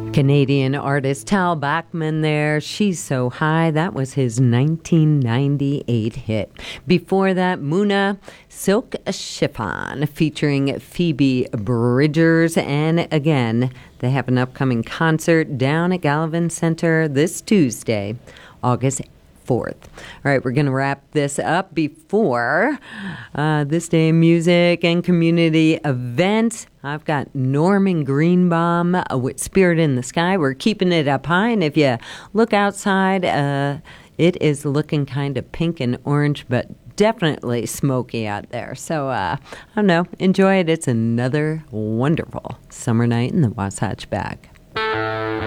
Canadian artist Tal Bachman there. She's So High. That was his 1998 hit. Before that, Muna, Silk Chiffon, featuring Phoebe Bridgers. And again, they have an upcoming concert down at Gallivan Center this Tuesday, August 4th. All right, we're going to wrap this up before this day in music and community event. I've got Norman Greenbaum with Spirit in the Sky. We're keeping it up high, and if you look outside, it is looking kind of pink and orange, but definitely smoky out there. So, I don't know, enjoy it. It's another wonderful summer night in the Wasatch Back.